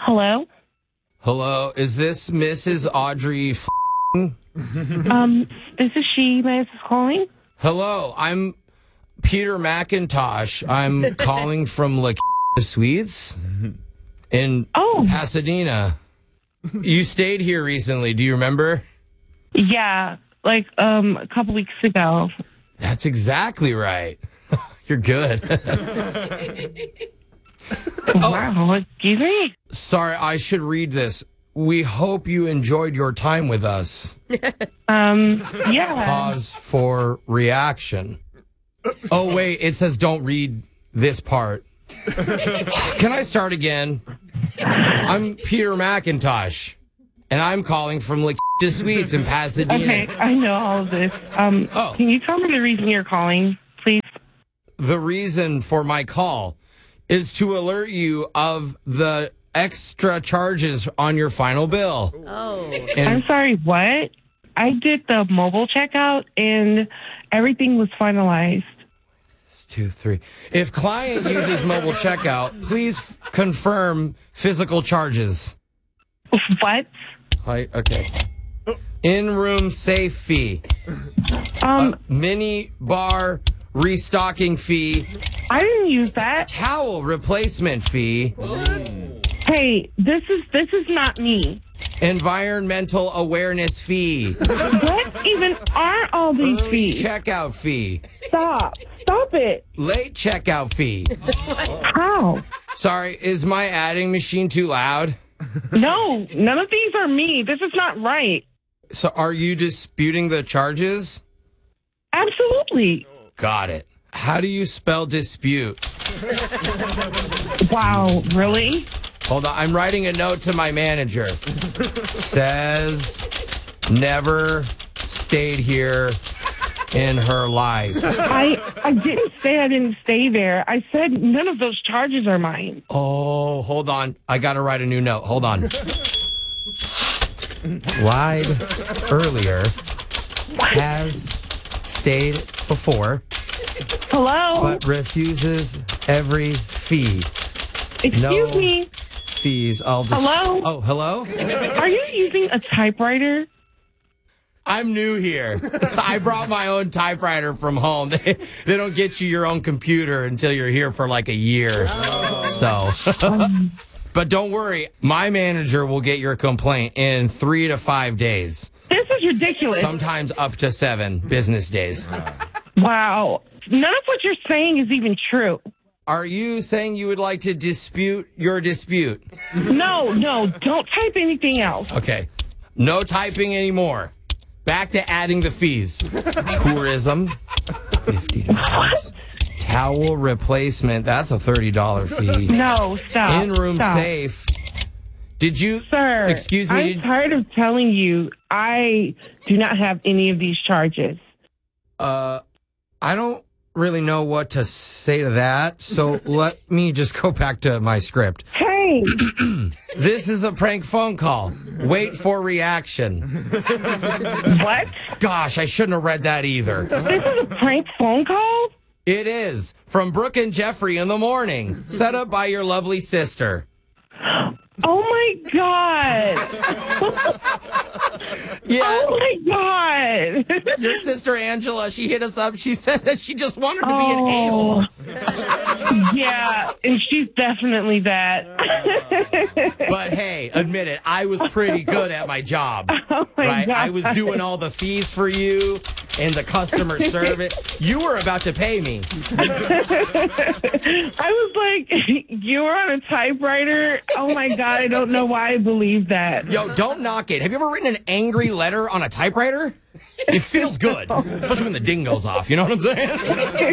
Hello? Hello, is this Mrs. Audrey This is she. May I ask who's calling? Hello, I'm Peter McIntosh. I'm calling from La Suites in Pasadena. You stayed here recently, do you remember? Yeah, like a couple weeks ago. That's exactly right. You're good. Wow, excuse me? Sorry, I should read this. We hope you enjoyed your time with us. Yeah. Pause for reaction. Oh, wait, it says don't read this part. Can I start again? I'm Peter McIntosh, and I'm calling from La Suites in Pasadena. Okay, I know all of this. Can you tell me the reason you're calling, please? The reason for my call is to alert you of the extra charges on your final bill. Oh. And I'm sorry, what? I did the mobile checkout and everything was finalized. 2, 3. If client uses mobile checkout, please confirm physical charges. What? Okay. In-room safe fee. Mini bar restocking fee. I didn't use that. Towel replacement fee. Hey, this is not me. Environmental awareness fee. What even are all these Early fees? checkout fee. Stop it. Late checkout fee. How? Sorry, is my adding machine too loud? No, none of these are me. This is not right. So are you disputing the charges? Absolutely. Got it. How do you spell dispute? Wow, really? Hold on, I'm writing a note to my manager. Says never stayed here in her life. I didn't say I didn't stay there. I said none of those charges are mine. Oh, hold on. I got to write a new note. Hold on. Lied earlier. Has stayed before. Hello? But refuses every fee. Excuse me? Fees. I'll just... Hello? Oh, hello? Are you using a typewriter? I'm new here. So I brought my own typewriter from home. They don't get you your own computer until you're here for like a year. So, but don't worry. My manager will get your complaint in 3 to 5 days. This is ridiculous. Sometimes up to 7 business days. Wow. None of what you're saying is even true. Are you saying you would like to dispute your dispute? No, don't type anything else. Okay. No typing anymore. Back to adding the fees. Tourism, $50. Towel replacement, that's a $30 fee. No, stop. In-room stop. safe. Did you... Sir, excuse me? I'm tired of telling you I do not have any of these charges. I don't really know what to say to that, so let me just go back to my script. Hey! This is a prank phone call. Wait for reaction. What? Gosh, I shouldn't have read that either. This is a prank phone call? It is. From Brooke and Jeffrey in the morning. Set up by your lovely sister. Oh my God! Yeah. Oh my God! Your sister Angela, she hit us up. She said that she just wanted to be an a-hole. Yeah, and she's definitely that. But hey, admit it, I was pretty good at my job. Oh my right? God. I was doing all the fees for you and the customer service. You were about to pay me. I was like, you were on a typewriter? Oh my God, I don't know why I believe that. Yo, don't knock it. Have you ever written an angry letter on a typewriter? It feels good, especially when the ding goes off. You know what I'm saying?